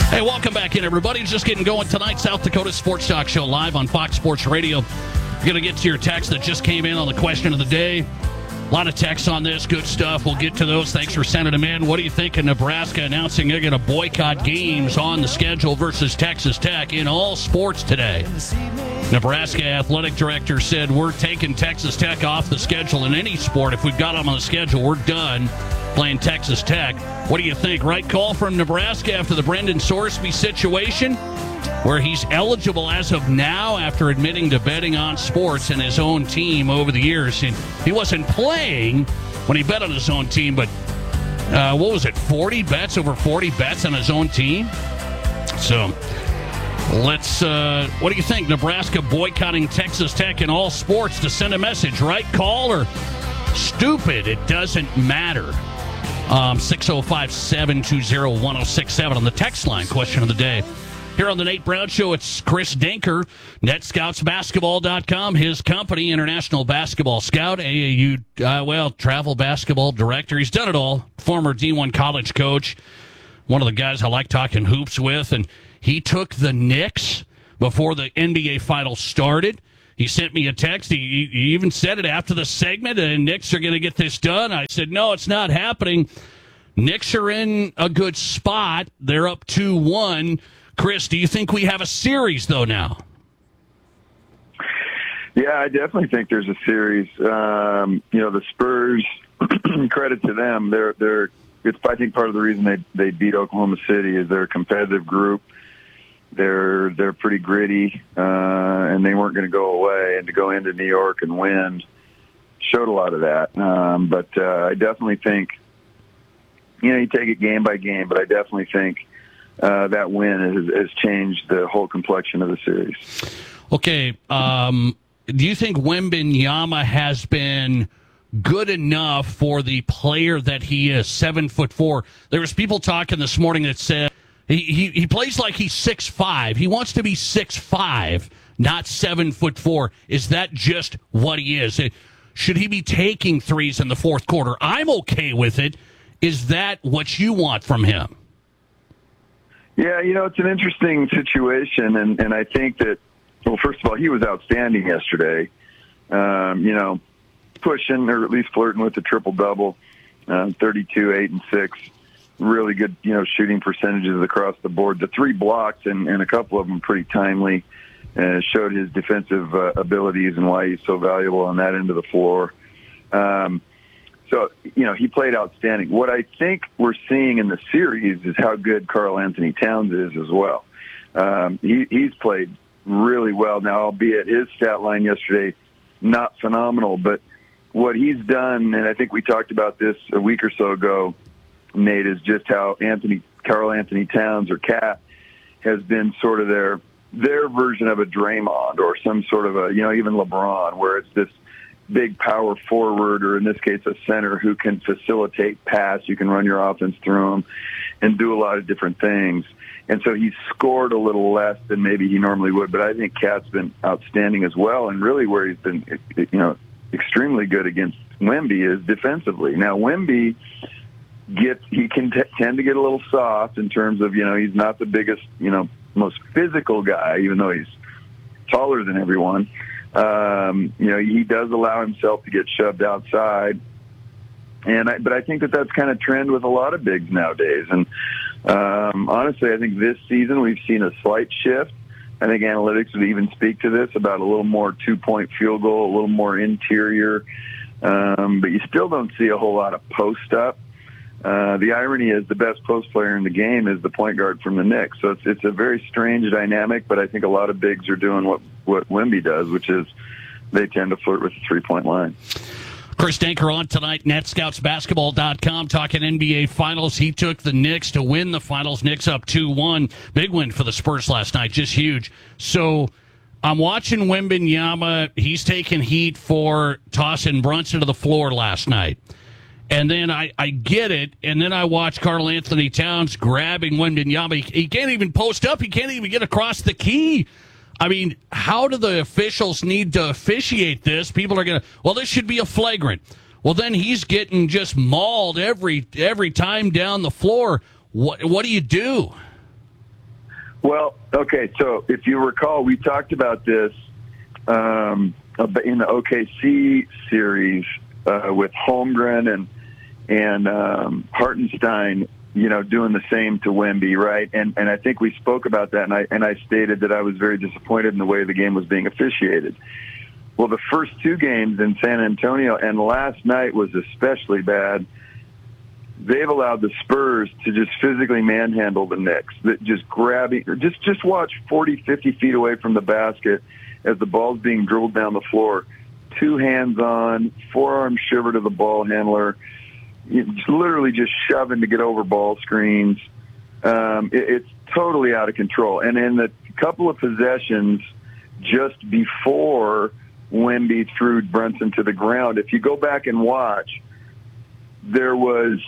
Hey, welcome back in, everybody. Just getting going tonight. South Dakota Sports Talk Show live on Fox Sports Radio. We're going to get to your text that just came in on the question of the day. A lot of texts on this. Good stuff. We'll get to those. Thanks for sending them in. What do you think of Nebraska announcing they're going to boycott games on the schedule versus Texas Tech in all sports today? Nebraska athletic director said, we're taking Texas Tech off the schedule in any sport. If we've got them on the schedule, we're done playing Texas Tech. What do you think? Right call from Nebraska after the Brendan Sorsby situation, where he's eligible as of now after admitting to betting on sports and his own team over the years. And he wasn't playing when he bet on his own team, but what was it, 40 bets, over 40 bets on his own team? So let's, what do you think? Nebraska boycotting Texas Tech in all sports to send a message. Right call or stupid? It doesn't matter. 605-720-1067 on the text line. Question of the day. Here on the Nate Brown Show, it's Chris Denker, NetScoutsBasketball.com, his company, International Basketball Scout, AAU, travel basketball director. He's done it all. Former D1 college coach, one of the guys I like talking hoops with, and he took the Knicks before the NBA Finals started. He sent me a text. He even said it after the segment, and Knicks are going to get this done. I said, no, it's not happening. Knicks are in a good spot. They're up 2-1. Chris, do you think we have a series, though, now? Yeah, I definitely think there's a series. The Spurs, credit to them. It's, I think, part of the reason they beat Oklahoma City is they're a competitive group. They're pretty gritty, and they weren't going to go away. And to go into New York and win showed a lot of that. But I definitely think, you take it game by game, but I definitely think that win has changed the whole complexion of the series. Okay. Do you think Wembanyama has been good enough for the player that he is, 7'4"? There was people talking this morning that said he plays like he's 6'5". He wants to be 6'5", not 7'4". Is that just what he is? Should he be taking threes in the fourth quarter? I'm okay with it. Is that what you want from him? Yeah, it's an interesting situation, and I think that, well, first of all, he was outstanding yesterday. Pushing or at least flirting with the triple-double, 32, 8, and 6. Really good, shooting percentages across the board. The 3 blocks and a couple of them pretty timely, showed his defensive abilities and why he's so valuable on that end of the floor. So, he played outstanding. What I think we're seeing in the series is how good Karl Anthony Towns is as well. He's played really well now, albeit his stat line yesterday, not phenomenal. But what he's done, and I think we talked about this a week or so ago, Nate, is just how Karl Anthony Towns, or Cat, has been sort of their version of a Draymond or some sort of a, even LeBron, where it's this big power forward, or in this case a center, who can facilitate pass. You can run your offense through him and do a lot of different things. And so he's scored a little less than maybe he normally would, but I think Cat's been outstanding as well. And really where he's been, extremely good against Wemby is defensively. Now Wemby he can tend to get a little soft in terms of, he's not the biggest, most physical guy, even though he's taller than everyone. He does allow himself to get shoved outside. But I think that's kind of trend with a lot of bigs nowadays. And honestly, I think this season we've seen a slight shift. I think analytics would even speak to this, about a little more 2-point field goal, a little more interior. But you still don't see a whole lot of post up. The irony is the best post player in the game is the point guard from the Knicks. So it's a very strange dynamic, but I think a lot of bigs are doing what Wemby does, which is they tend to flirt with the 3-point line. Chris Denker on tonight, NetScoutsBasketball.com, talking NBA Finals. He took the Knicks to win the Finals. Knicks up 2-1. Big win for the Spurs last night, just huge. So I'm watching Wembanyama. He's taking heat for tossing Brunson to the floor last night. And then I get it, and then I watch Karl Anthony Towns grabbing Wembanyama. He can't even post up. He can't even get across the key. I mean, how do the officials need to officiate this? People are going to, this should be a flagrant. Well, then he's getting just mauled every time down the floor. What do you do? Well, okay, so if you recall, we talked about this in the OKC series with Holmgren and Hartenstein, doing the same to Wemby, right? And I think we spoke about that, and I stated that I was very disappointed in the way the game was being officiated. Well, the first two games in San Antonio, and last night was especially bad, they've allowed the Spurs to just physically manhandle the Knicks. That just grabbing, just watch 40, 50 feet away from the basket as the ball's being dribbled down the floor. Two hands on, forearm shiver to the ball handler, literally just shoving to get over ball screens. It's totally out of control. And in the couple of possessions just before Wemby threw Brunson to the ground, if you go back and watch, there was,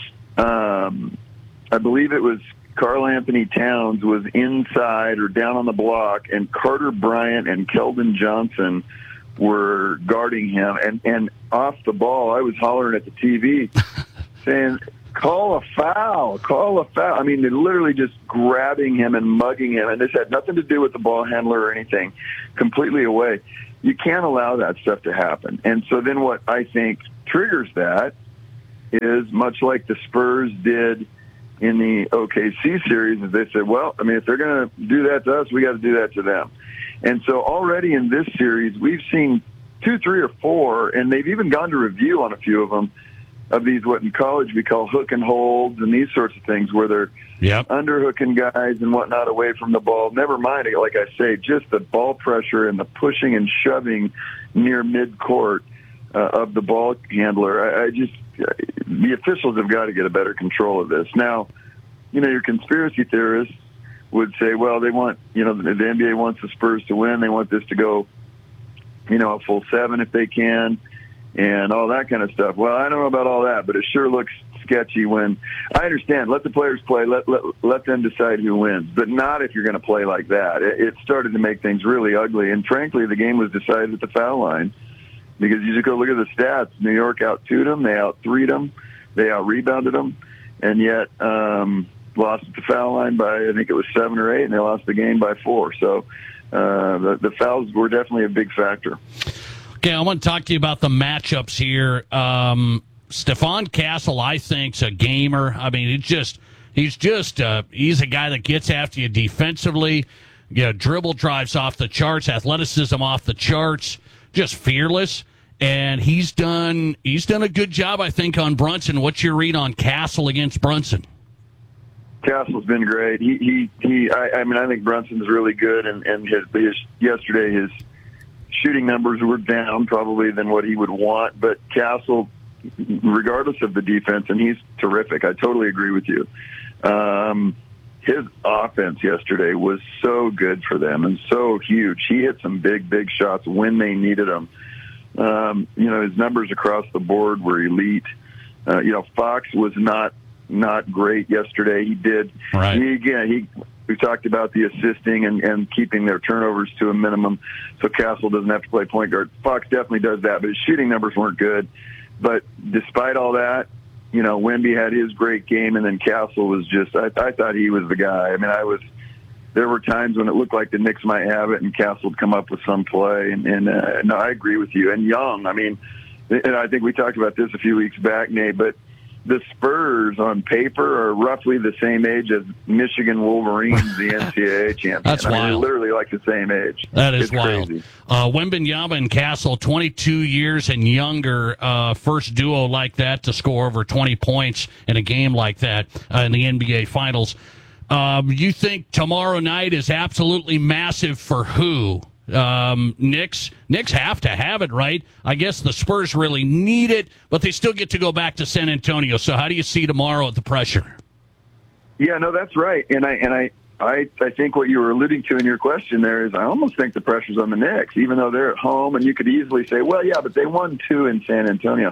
I believe it was Karl Anthony Towns was inside or down on the block, and Carter Bryant and Keldon Johnson were guarding him. And off the ball, I was hollering at the TV saying, call a foul. I mean, they're literally just grabbing him and mugging him, and this had nothing to do with the ball handler or anything, completely away. You can't allow that stuff to happen. And so then what I think triggers that is much like the Spurs did in the OKC series, is they said, well, I mean, if they're going to do that to us, we got to do that to them. And so already in this series, we've seen 2, 3, or 4, and they've even gone to review on a few of them, of these what in college we call hook and holds and these sorts of things where they're underhooking guys and whatnot away from the ball. Never mind, like I say, just the ball pressure and the pushing and shoving near midcourt of the ball handler. The officials have got to get a better control of this. Now, your conspiracy theorists would say, well, they want, the NBA wants the Spurs to win. They want this to go, a full 7 if they can, and all that kind of stuff. Well, I don't know about all that, but it sure looks sketchy when I understand. Let the players play. Let them decide who wins, but not if you're going to play like that. It started to make things really ugly, and frankly, the game was decided at the foul line. Because you just go look at the stats. New York out-2'd them. They out-3'd them. They out-rebounded them. And yet lost at the foul line by, I think it was 7 or 8, and they lost the game by 4. So the fouls were definitely a big factor. Okay, I want to talk to you about the matchups here. Stephon Castle, I think, is a gamer. I mean, he's a guy that gets after you defensively. Dribble drives off the charts, athleticism off the charts, just fearless. And he's done a good job, I think, on Brunson. What's your read on Castle against Brunson? Castle's been great. I think Brunson's really good, and yesterday his shooting numbers were down probably than what he would want. But Castle, regardless of the defense, and he's terrific. I totally agree with you. His offense yesterday was so good for them and so huge. He hit some big shots when they needed them. His numbers across the board were elite. Fox was not great yesterday. He did. Right. We talked about the assisting and keeping their turnovers to a minimum, so Castle doesn't have to play point guard. Fox definitely does that, but his shooting numbers weren't good. But despite all that, Wemby had his great game, and then Castle was just, I thought he was the guy. I mean, there were times when it looked like the Knicks might have it, and Castle would come up with some play. No, I agree with you. And Young, and I think we talked about this a few weeks back, Nate, but the Spurs on paper are roughly the same age as Michigan Wolverines, the NCAA champion. That's wild. They're literally like the same age. That is wild. Wembanyama and Castle, 22 years and younger, first duo like that to score over 20 points in a game like that in the NBA Finals. You think tomorrow night is absolutely massive for who? Knicks have to have it, right? I guess the Spurs really need it, but they still get to go back to San Antonio. So how do you see tomorrow at the pressure? Yeah, no, that's right. And I think what you were alluding to in your question there is I almost think the pressure's on the Knicks, even though they're at home, and you could easily say, well, yeah, but they won 2 in San Antonio.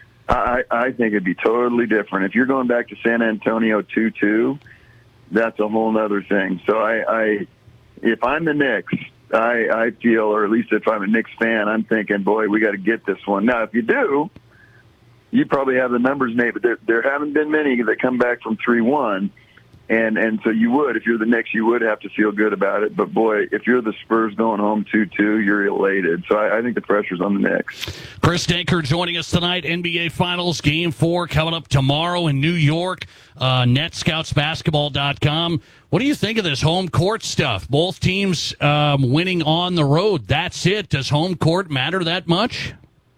I think it'd be totally different. If you're going back to San Antonio 2-2, that's a whole other thing. So if I'm the Knicks, I feel, or at least if I'm a Knicks fan, I'm thinking, boy, we got to get this one. Now, if you do, you probably have the numbers, Nate, but there haven't been many that come back from 3-1. And so you would, if you're the Knicks, you would have to feel good about it. But, boy, if you're the Spurs going home 2-2, you're elated. So I think the pressure's on the Knicks. Chris Denker joining us tonight. NBA Finals Game 4 coming up tomorrow in New York. NetScoutsBasketball.com. What do you think of this home court stuff? Both teams winning on the road. That's it. Does home court matter that much?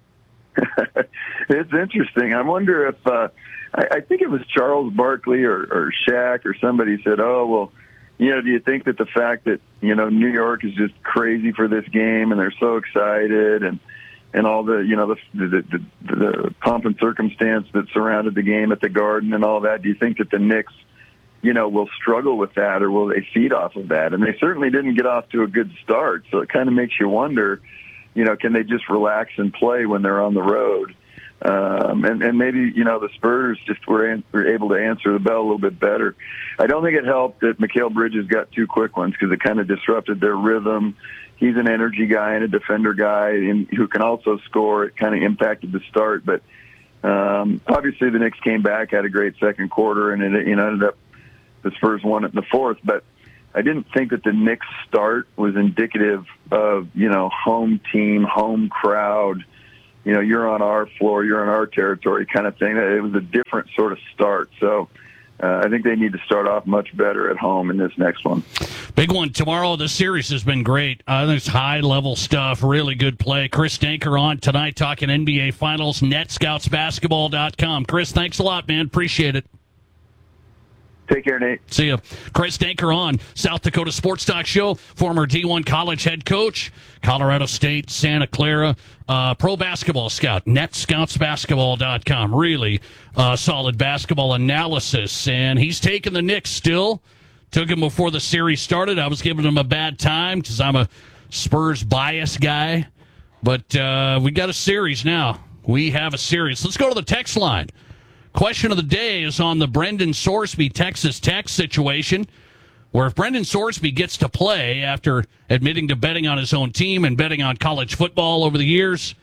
It's interesting. I wonder if I think it was Charles Barkley or Shaq or somebody said, oh, well, do you think that the fact that, New York is just crazy for this game and they're so excited and all the, the pomp and circumstance that surrounded the game at the Garden and all that, do you think that the Knicks, will struggle with that or will they feed off of that? And they certainly didn't get off to a good start. So it kind of makes you wonder, can they just relax and play when they're on the road? And maybe, the Spurs just were able to answer the bell a little bit better. I don't think it helped that Mikal Bridges got 2 quick ones because it kind of disrupted their rhythm. He's an energy guy and a defender guy who can also score. It kind of impacted the start. But obviously the Knicks came back, had a great second quarter, and it ended up the Spurs won it in the fourth. But I didn't think that the Knicks start was indicative of, home team, home crowd, you're on our floor, you're on our territory kind of thing. It was a different sort of start. So I think they need to start off much better at home in this next one. Big one tomorrow. The series has been great. I think it's high-level stuff, really good play. Chris Denker on tonight talking NBA Finals, NetScoutsBasketball.com. Chris, thanks a lot, man. Appreciate it. Take care, Nate. See ya. Chris Denker on South Dakota Sports Talk Show, former D1 college head coach, Colorado State, Santa Clara, pro basketball scout, NetScoutsBasketball.com. Really solid basketball analysis. And he's taking the Knicks still. Took him before the series started. I was giving him a bad time because I'm a Spurs bias guy. But we got a series now. We have a series. Let's go to the text line. Question of the day is on the Brendan Sorsby Texas Tech situation, where if Brendan Sorsby gets to play after admitting to betting on his own team and betting on college football over the years,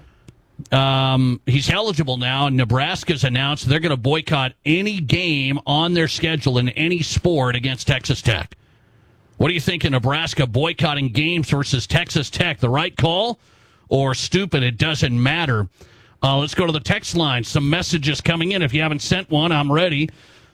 he's eligible now. Nebraska's announced they're going to boycott any game on their schedule in any sport against Texas Tech. What do you think of Nebraska boycotting games versus Texas Tech? The right call or stupid? It doesn't matter. Let's go to the text line. Some messages coming in. If you haven't sent one, I'm ready.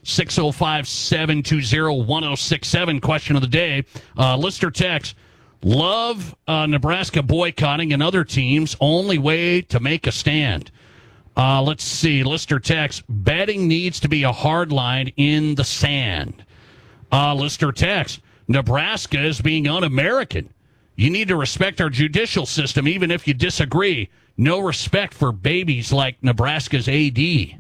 605-720-1067. Question of the day. Lister text. Love Nebraska boycotting and other teams. Only way to make a stand. Let's see. Lister text. Betting needs to be a hard line in the sand. Lister text. Nebraska is being un-American. You need to respect our judicial system even if you disagree. No respect for babies like Nebraska's AD.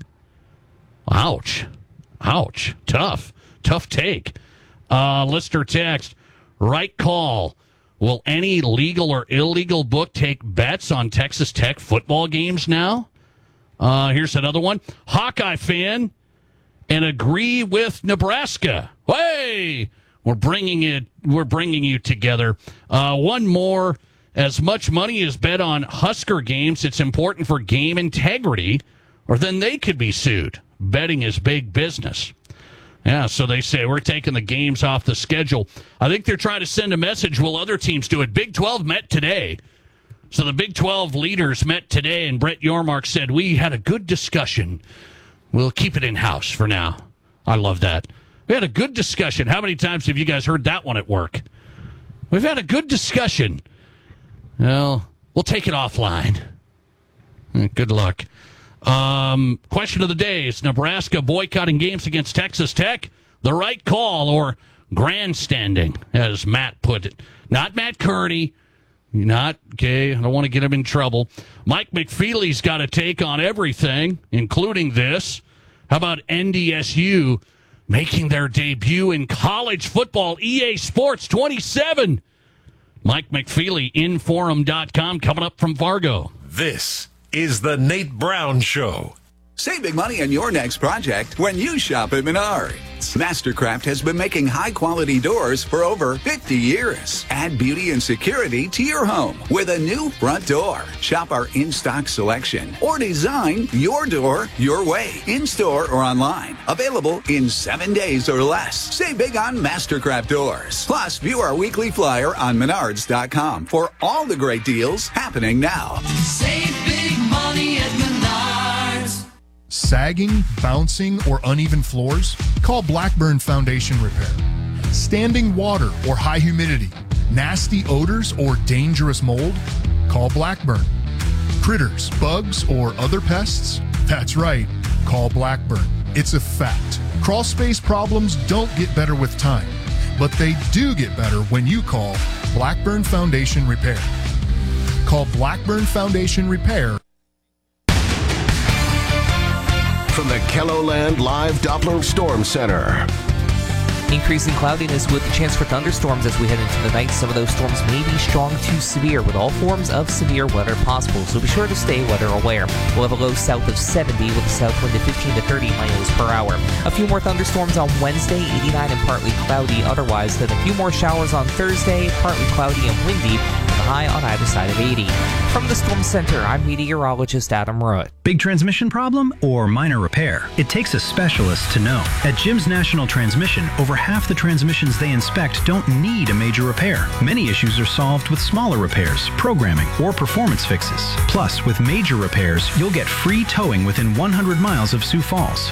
Ouch. Ouch. Tough take. Lister text. Right call. Will any legal or illegal book take bets on Texas Tech football games now? Here's another one. Hawkeye fan and agree with Nebraska. Hey! We're bringing you together. One more. As much money is bet on Husker games, it's important for game integrity, or then they could be sued. Betting is big business. Yeah, so they say we're taking the games off the schedule. I think they're trying to send a message. Will other teams do it? Big 12 met today. So the Big 12 leaders met today, and Brett Yormark said, we had a good discussion. We'll keep it in-house for now. I love that. We had a good discussion. How many times have you guys heard that one at work? We've had a good discussion. Well, we'll take it offline. Good luck. Question of the day is Nebraska boycotting games against Texas Tech the right call or grandstanding, as Matt put it? Not Matt Kearney. Not, okay, I don't want to get him in trouble. Mike McFeely's got a take on everything, including this. How about NDSU making their debut in college football? EA Sports 27. Mike McFeely, Inforum.com, coming up from Fargo. This is the Nate Brown Show. Save big money on your next project when you shop at Menards. Mastercraft has been making high-quality doors for over 50 years. Add beauty and security to your home with a new front door. Shop our in-stock selection or design your door your way, in-store or online. Available in 7 days or less. Save big on Mastercraft doors. Plus, view our weekly flyer on Menards.com for all the great deals happening now. Save big money at Menards. Sagging, bouncing, or uneven floors? Call Blackburn Foundation Repair. Standing water or high humidity? Nasty odors or dangerous mold? Call Blackburn. Critters, bugs, or other pests? That's right, call Blackburn. It's a fact. Crawl space problems don't get better with time, but they do get better when you call Blackburn Foundation Repair. Call Blackburn Foundation Repair. From the KELOLAND Live Doppler Storm Center. Increasing cloudiness with the chance for thunderstorms as we head into the night. Some of those storms may be strong to severe with all forms of severe weather possible, so be sure to stay weather aware. We'll have a low south of 70 with a south wind of 15 to 30 miles per hour. A few more thunderstorms on Wednesday, 89 and partly cloudy otherwise. Then a few more showers on Thursday, partly cloudy and windy, with a high on either side of 80. From the Storm Center, I'm meteorologist Adam Root. Big transmission problem or minor repair? It takes a specialist to know. At Jim's National Transmission, over half the transmissions they inspect don't need a major repair. Many issues are solved with smaller repairs, programming, or performance fixes. Plus, with major repairs, you'll get free towing within 100 miles of Sioux Falls.